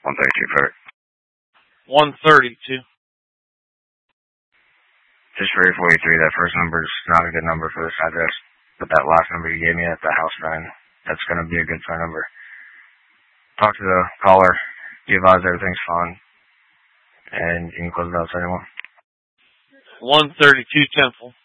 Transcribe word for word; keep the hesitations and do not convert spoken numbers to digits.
one thirty-two, perfect. one thirty-two. Just for eight forty-three, that first number is not a good number for this address, but that last number you gave me at the house phone, that's going to be a good phone number. Talk to the caller, be advised everything's fine, and you can close it out to anyone. one thirty-two Temple.